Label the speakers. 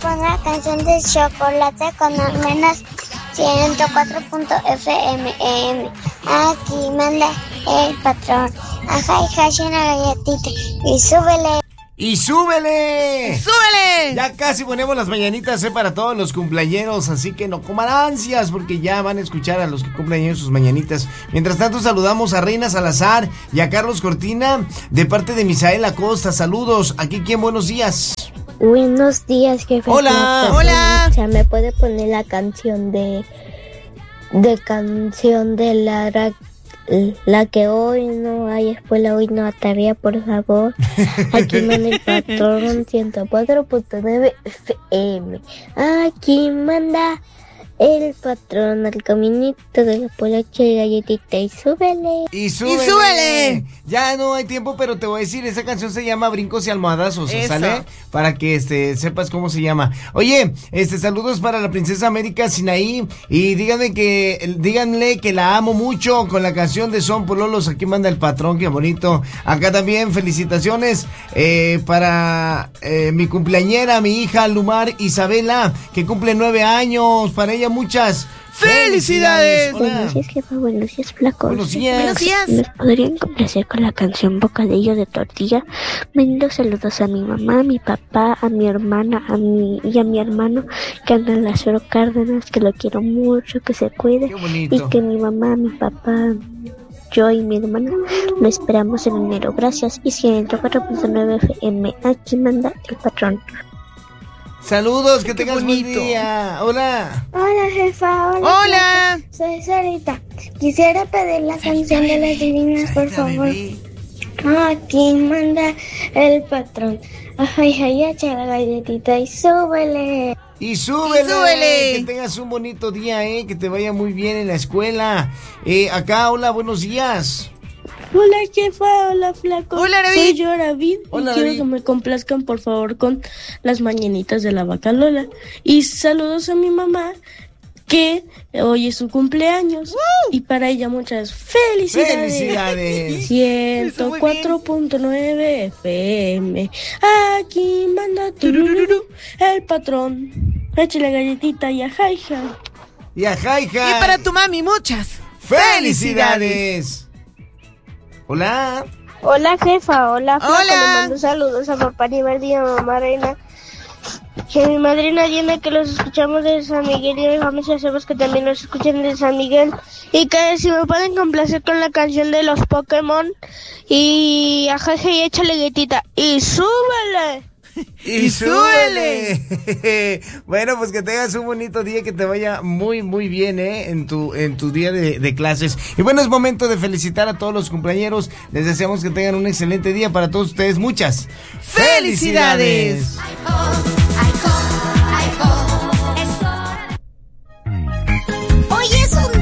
Speaker 1: poner la canción de Chocolate con al menos 104.fm. Aquí manda el patrón. Ajá, hija, una galletita. Y súbele.
Speaker 2: ¡Y súbele!
Speaker 3: ¡Súbele!
Speaker 2: Ya casi ponemos las mañanitas para todos los cumpleañeros, así que no coman ansias porque ya van a escuchar a los que cumplen años sus mañanitas. Mientras tanto saludamos a Reina Salazar y a Carlos Cortina de parte de Misael Acosta. Saludos, aquí quien, buenos días.
Speaker 4: Buenos días, jefe.
Speaker 2: Hola.
Speaker 3: Hola.
Speaker 4: O sea, ¿me puede poner la canción de la que hoy no hay escuela, hoy no hay tarea, por favor? Aquí manda el patrón 104.9 FM. Aquí manda el patrón al caminito de la polache de galletita. Y súbele.
Speaker 2: ¡Y súbele!
Speaker 3: ¡Y súbele!
Speaker 2: Ya no hay tiempo, pero te voy a decir, esa canción se llama Brincos y Almohadazos,
Speaker 3: Eso.
Speaker 2: ¿sale? Para que sepas cómo se llama. Oye, saludos para la princesa América Sinaí y díganle que la amo mucho con la canción de Son Pololos. Aquí manda el patrón, qué bonito. Acá también felicitaciones para mi cumpleañera, mi hija Lumar Isabela, que cumple 9 años. Para ella muchas
Speaker 3: ¡felicidades!
Speaker 2: Hola.
Speaker 4: Buenos días, jefa. Buenos días, flacos.
Speaker 2: Buenos días.
Speaker 3: Buenos días.
Speaker 4: ¿Me podrían complacer con la canción Bocadillo de Tortilla? Mando saludos a mi mamá, a mi papá, a mi hermana, y a mi hermano que anda en las Cárdenas, que lo quiero mucho, que se cuide.
Speaker 2: Qué bonito.
Speaker 4: Y que mi mamá, mi papá, yo y mi hermano lo esperamos en enero. Gracias. Y 104.9 FM. Aquí manda el patrón.
Speaker 2: Saludos, que tengas buen
Speaker 3: bonito.
Speaker 2: día. Hola.
Speaker 1: Hola, jefa.
Speaker 3: Hola.
Speaker 1: Soy Sarita. Quisiera pedir la canción de las divinas, por favor. Aquí manda el patrón. Ay, ay, echa la galletita y súbele.
Speaker 2: Y súbele.
Speaker 3: Y súbele.
Speaker 2: Que tengas un bonito día, que te vaya muy bien en la escuela. Acá, hola, buenos días.
Speaker 5: Hola, jefa, hola, flaco.
Speaker 3: Hola, David.
Speaker 5: Soy yo, David.
Speaker 2: Hola,
Speaker 5: y quiero
Speaker 2: David.
Speaker 5: que me complazcan, por favor, con las mañanitas de la vaca Lola. Y saludos a mi mamá, que hoy es su cumpleaños. Y para ella muchas felicidades.
Speaker 2: ¡Felicidades!
Speaker 5: 104.9 FM. Aquí manda turururu, el patrón. Échale galletita y ajá, hija.
Speaker 2: Y a Jaija.
Speaker 3: Y para tu mami, muchas
Speaker 2: ¡felicidades! Hola.
Speaker 1: Hola, jefa. Hola, flaco.
Speaker 3: Hola.
Speaker 1: Le mando saludos a papá Niverdi y a mamá Reina. Que mi madrina Diana, que los escuchamos de San Miguel, y mi familia sabemos que también nos escuchan de San Miguel. Y que si me pueden complacer con la canción de los Pokémon. Y ajaja y échale galletita. Y súbele.
Speaker 2: ¡Y súbele! Bueno, pues que tengas un bonito día, que te vaya muy, muy bien, en tu día de clases. Y bueno, es momento de felicitar a todos los cumpleañeros. Les deseamos que tengan un excelente día. Para todos ustedes, muchas
Speaker 3: ¡felicidades!
Speaker 2: ¡Felicidades!